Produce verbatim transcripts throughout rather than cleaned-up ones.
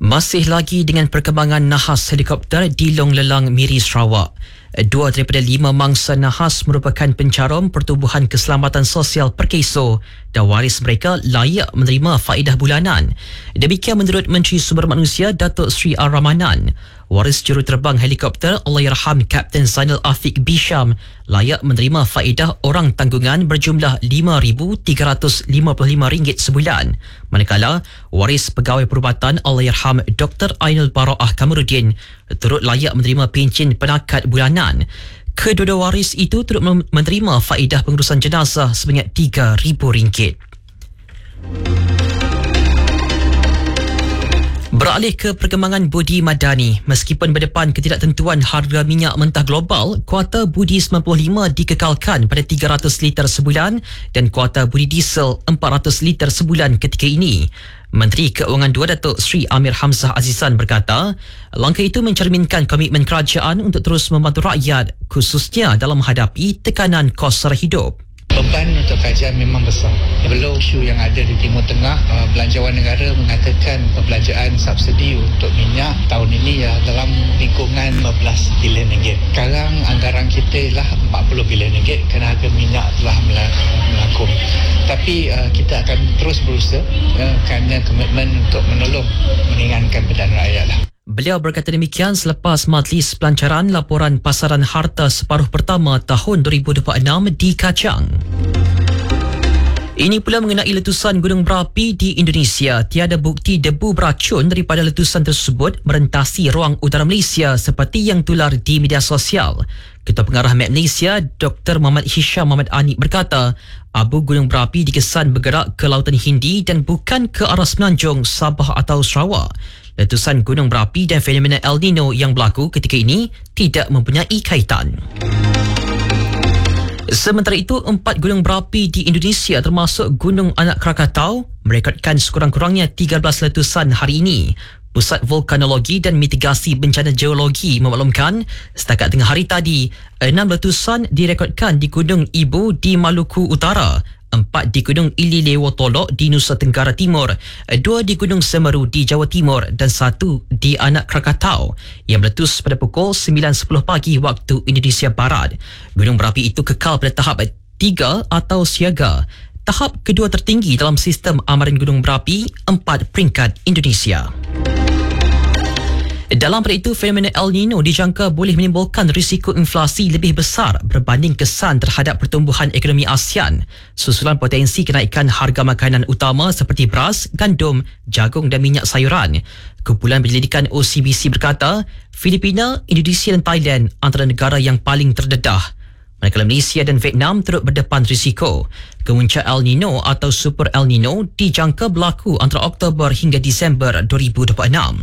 Masih lagi dengan perkembangan nahas helikopter di Long Lelang, Miri, Sarawak. Dua daripada lima mangsa nahas merupakan pencarum Pertubuhan Keselamatan Sosial Perkeso dan waris mereka layak menerima faedah bulanan. Demikian menurut Menteri Sumber Manusia Datuk Seri Ar-Rahmanan. Waris juruterbang helikopter Allahyarham Kapten Zainal Afiq Bisham layak menerima faedah orang tanggungan berjumlah lima ribu tiga ratus lima puluh lima ringgit sebulan. Manakala waris pegawai perubatan Allahyarham Doktor Ainul Baroah Kamarudin turut layak menerima pencen penakat bulanan. Kedua-dua waris itu turut menerima faedah pengurusan jenazah sebanyak tiga ribu ringgit. Beralih ke perkembangan budi madani, meskipun berdepan ketidaktentuan harga minyak mentah global, kuota budi sembilan puluh lima dikekalkan pada tiga ratus liter sebulan dan kuota budi diesel empat ratus liter sebulan ketika ini. Menteri Keuangan dua Datuk Seri Amir Hamzah Azizan berkata, langkah itu mencerminkan komitmen kerajaan untuk terus membantu rakyat, khususnya dalam menghadapi tekanan kos sara hidup. Beban untuk kerajaan memang besar. Belum isu yang ada di Timur Tengah, belanjawan negara mengatakan pembelanjaan subsidi untuk minyak tahun ini ya dalam lingkungan lima belas bilion ringgit. Sekarang anggaran kita ialah empat puluh bilion ringgit kerana harga minyak telah melangkung. Tapi uh, kita akan terus berusaha uh, kerana komitmen untuk menolong meringankan beban rakyat lah. Beliau berkata demikian selepas majlis pelancaran laporan pasaran harta separuh pertama tahun dua ribu dua puluh enam di Kajang. Ini pula mengenai letusan gunung berapi di Indonesia. Tiada bukti debu beracun daripada letusan tersebut merentasi ruang udara Malaysia seperti yang tular di media sosial. Ketua Pengarah Malaysia, Doktor Muhammad Hisham Muhammad Anik berkata, abu gunung berapi dikesan bergerak ke Lautan Hindi dan bukan ke arah Semenanjung, Sabah atau Sarawak. Letusan gunung berapi dan fenomena El Nino yang berlaku ketika ini tidak mempunyai kaitan. Sementara itu, empat gunung berapi di Indonesia termasuk Gunung Anak Krakatau merekodkan sekurang-kurangnya tiga belas letusan hari ini. Pusat Vulkanologi dan Mitigasi Bencana Geologi memaklumkan setakat tengah hari tadi, enam letusan direkodkan di Gunung Ibu di Maluku Utara, empat di Gunung Ili Lewotolok di Nusa Tenggara Timur, dua di Gunung Semeru di Jawa Timur dan satu di Anak Krakatau yang meletus pada pukul sembilan sepuluh pagi waktu Indonesia Barat. Gunung berapi itu kekal pada tahap tiga atau siaga, tahap kedua tertinggi dalam sistem amaran gunung berapi empat peringkat Indonesia. Dalam pada itu, fenomena El Nino dijangka boleh menimbulkan risiko inflasi lebih besar berbanding kesan terhadap pertumbuhan ekonomi ASEAN, susulan potensi kenaikan harga makanan utama seperti beras, gandum, jagung dan minyak sayuran. Kumpulan Penyelidikan O C B C berkata, Filipina, Indonesia dan Thailand antara negara yang paling terdedah. Manakala Malaysia dan Vietnam turut berdepan risiko. Kemuncak El Nino atau Super El Nino dijangka berlaku antara Oktober hingga Disember dua ribu dua puluh enam.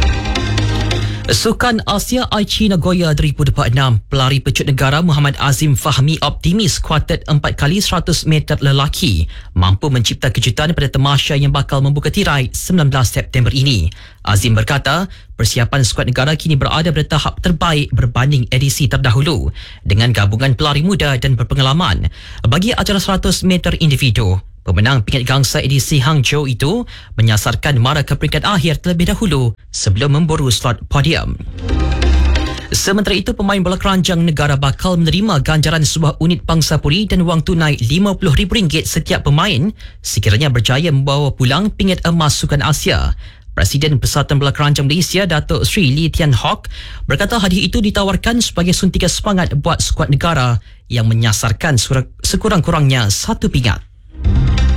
Sukan Asia Aichi Nagoya dua ribu dua puluh enam, pelari pecut negara Muhammad Azim Fahmi optimis kuartet empat kali seratus meter lelaki mampu mencipta kejutan pada tamasya yang bakal membuka tirai sembilan belas September ini. Azim berkata, persiapan skuad negara kini berada pada tahap terbaik berbanding edisi terdahulu dengan gabungan pelari muda dan berpengalaman. Bagi acara seratus meter individu, pemenang pingat gangsa edisi Hangzhou itu menyasarkan mara ke peringkat akhir terlebih dahulu sebelum memburu slot podium. Sementara itu, pemain bola keranjang negara bakal menerima ganjaran sebuah unit pangsapuri dan wang tunai lima puluh ribu ringgit setiap pemain sekiranya berjaya membawa pulang pingat emas Sukan Asia. Presiden Persatuan Bola Keranjang Malaysia, Datuk Seri Lee Tian Hock berkata hadiah itu ditawarkan sebagai suntikan semangat buat skuad negara yang menyasarkan sekurang-kurangnya satu pingat.